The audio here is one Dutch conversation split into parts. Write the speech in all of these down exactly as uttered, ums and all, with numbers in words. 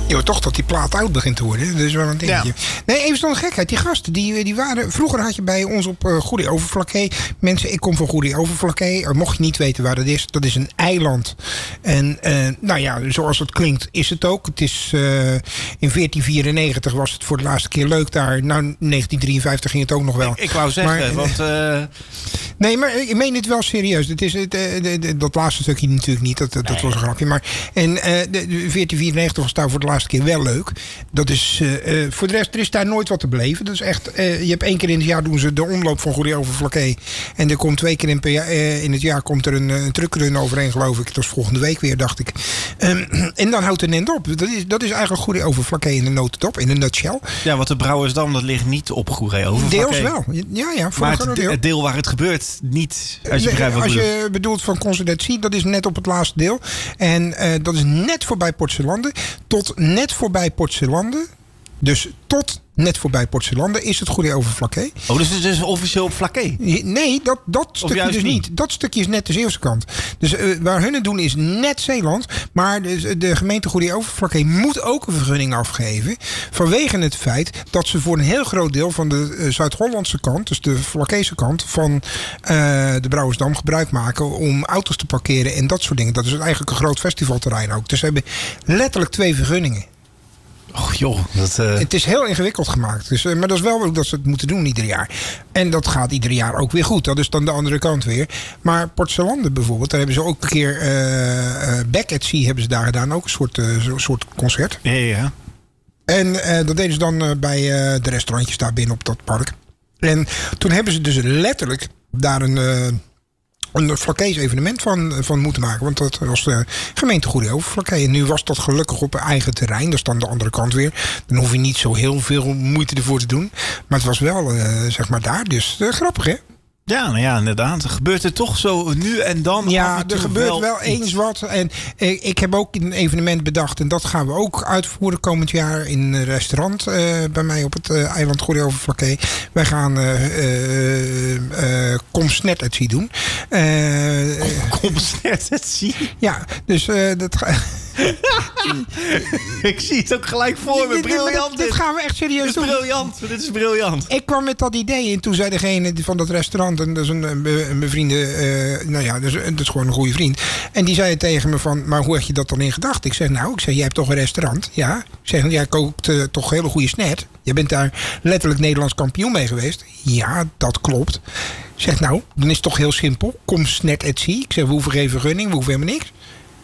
joh, toch dat die plaat oud begint te worden. Dat is wel een dingetje. Ja. Nee, even zo'n gekheid. Die gasten, die, die waren... Vroeger had je bij ons op uh, Goeree-Overflakkee... Mensen, ik kom van Goeree-Overflakkee. Uh, mocht je niet weten waar dat is, dat is een eiland. En uh, nou ja, zoals het klinkt, is het ook. Het is... Uh, in veertien vierennegentig was het voor de laatste keer leuk daar. Nou, negentien drieënvenvijftig ging het ook nog wel. Ik, ik wou zeggen, maar, want... Uh... Nee, maar ik meen het wel serieus. Het is, het, de, de, de, dat laatste stukje natuurlijk niet. Dat, dat nee. was een grapje. Maar en, uh, de, veertien vierennegentig was daar voor de laatste keer wel leuk. Dat is, uh, uh, voor de rest, er is daar nooit wat te beleven. Dat is echt, uh, je hebt één keer in het jaar doen ze de omloop van Goeree-Overflakkee. En er komt twee keer in, per jaar, uh, in het jaar komt er een, een truckrun overheen, geloof ik. Dat is volgende week weer, dacht ik. Um, en dan houdt het net op. Dat is, dat is eigenlijk Goeree-Overflakkee in de notendop, in een nutshell. Ja, want de Brouwersdam, dat ligt niet op Goeree-Overflakkee. Deels wel. Ja, ja, maar het, deel. het deel waar het gebeurt niet. Als je, nee, begrijpt wat als je bedoelt. bedoelt van Conservatie, dat is net op het laatste deel. En uh, dat is net voorbij Port-Zeelanden. Tot net voorbij Port-Zeelanden. Dus tot net voorbij Port-Zeelanden is het Goeree-Overflakkee. Oh, dus het is officieel op Flakkee? Nee, dat, dat stukje dus niet. niet. Dat stukje is net de Zeeuwse kant. Dus uh, waar hun het doen is net Zeeland. Maar de, de gemeente Goeree-Overflakkee moet ook een vergunning afgeven. Vanwege het feit dat ze voor een heel groot deel van de uh, Zuid-Hollandse kant, dus de Flakkeese kant van uh, de Brouwersdam gebruik maken om auto's te parkeren en dat soort dingen. Dat is eigenlijk een groot festivalterrein ook. Dus ze hebben letterlijk twee vergunningen. Och joh, dat, uh... Het is heel ingewikkeld gemaakt. Dus, uh, maar dat is wel ook dat ze het moeten doen ieder jaar. En dat gaat ieder jaar ook weer goed. Dat is dan de andere kant weer. Maar Port-Zeelanden bijvoorbeeld, daar hebben ze ook een keer uh, uh, Back at Sea hebben ze daar gedaan. Ook een soort, uh, soort concert. Ja, ja. En uh, dat deden ze dan uh, bij uh, de restaurantjes daar binnen op dat park. En toen hebben ze dus letterlijk daar een... Uh, een Flakkees evenement van, van moeten maken. Want dat was de gemeente Goeree-Overflakkee. En nu was dat gelukkig op eigen terrein. Dat is dan de andere kant weer. Dan hoef je niet zo heel veel moeite ervoor te doen. Maar het was wel, uh, zeg maar, daar. Dus uh, grappig, hè? Ja, nou ja, inderdaad. Er gebeurt er toch zo nu en dan. Ja, er gebeurt wel, wel eens wat. En ik, ik heb ook een evenement bedacht. En dat gaan we ook uitvoeren komend jaar in een restaurant uh, bij mij op het uh, eiland Goeree-Overflakkee. Wij gaan uh, uh, uh, Kom Snet at Sea doen. Uh, Kom Snet at Sea? Ja, dus uh, dat gaat... Ik zie het ook gelijk voor me. Briljant. Dit, dit gaan we echt serieus dit doen. Is briljant. Dit is briljant. Ik kwam met dat idee en toen zei degene van dat restaurant, en dat is een, een bevriende, uh, nou ja, dat is, dat is gewoon een goede vriend. En die zei tegen me van, maar hoe heb je dat dan in gedacht? Ik zeg, nou, ik zeg, jij hebt toch een restaurant? Ja. Ik zeg, jij kookt uh, toch hele goede snet? Je bent daar letterlijk Nederlands kampioen mee geweest. Ja, dat klopt. Ik zeg, nou, dan is het toch heel simpel. Kom Snet at Sea. Ik zeg, we hoeven geen vergunning, we hoeven helemaal niks.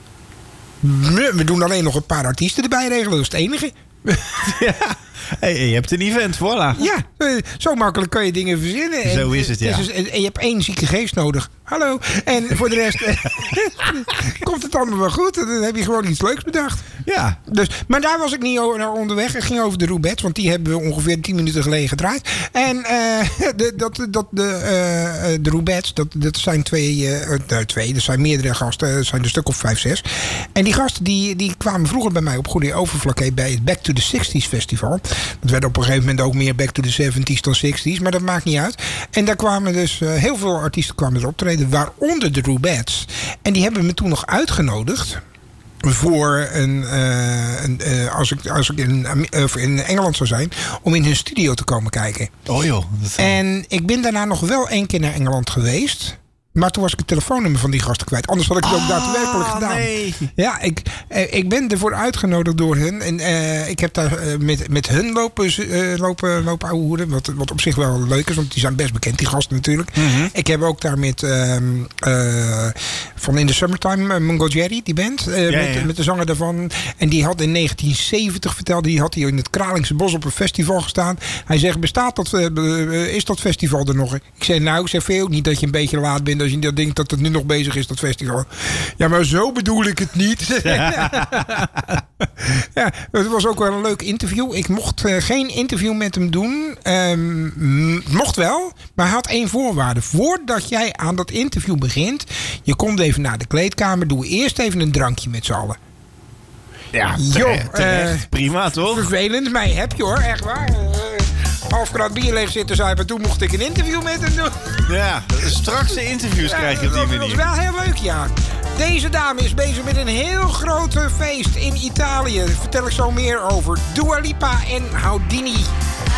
We doen alleen nog een paar artiesten erbij regelen. Dat is het enige. Ja. Hey, je hebt een event, voilà. Ja, zo makkelijk kan je dingen verzinnen. Zo is het, ja. Dus, en je hebt één zieke geest nodig. Hallo. En voor de rest komt het allemaal wel goed. Dan heb je gewoon iets leuks bedacht. Ja. Dus, maar daar was ik niet over, onderweg. Het ging over de Roubaix, want die hebben we ongeveer tien minuten geleden gedraaid. En uh, de, dat, dat, de, uh, de Roubaix, dat, dat zijn twee, uh, twee, dat zijn meerdere gasten. Dat zijn een stuk of vijf, zes. En die gasten die, die kwamen vroeger bij mij op Goeree-Overflakkee bij het Back to the sixties festival. Dat werd op een gegeven moment ook meer Back to the seventies dan sixties, maar dat maakt niet uit. En daar kwamen dus uh, heel veel artiesten kwamen er optreden, waaronder de Roubaix. En die hebben me toen nog uitgenodigd voor een, uh, een uh, als ik, als ik in, uh, in Engeland zou zijn, om in hun studio te komen kijken. Oh joh. Dat is... En ik ben daarna nog wel één keer naar Engeland geweest. Maar toen was ik het telefoonnummer van die gasten kwijt. Anders had ik het ook oh, daadwerkelijk gedaan. Nee. Ja, ik, ik ben ervoor uitgenodigd door hun. En uh, ik heb daar uh, met, met hun lopen, uh, lopen, lopen ouwehoeren. Wat, wat op zich wel leuk is, want die zijn best bekend, die gasten natuurlijk. Mm-hmm. Ik heb ook daar met uh, uh, van In the Summertime, uh, Mungo Jerry, die band. Uh, ja, met, ja. met de zanger daarvan. En die had in negentien zeventig, vertelde hij, had hij in het Kralingse Bos op een festival gestaan. Hij zegt, bestaat dat, uh, is dat festival er nog? Ik zei, nou, ik zeg veel ook niet dat je een beetje laat bent als je denkt dat het nu nog bezig is, dat festival. Ja, maar zo bedoel ik het niet. Ja, het was ook wel een leuk interview. Ik mocht uh, geen interview met hem doen. Um, mocht wel, maar hij had één voorwaarde. Voordat jij aan dat interview begint, je komt even naar de kleedkamer, doe eerst even een drankje met z'n allen. Ja, terecht, terecht. Uh, prima toch? Vervelend, maar je heb je hoor, echt waar. Uh, half krat bier leeg zitten, zei, maar toen mocht ik een interview met hem doen. Ja, straks de interviews ja, krijg je op die manier. Dat was wel heel leuk, ja. Deze dame is bezig met een heel groot feest in Italië. Daar vertel ik zo meer over. Dua Lipa en Houdini.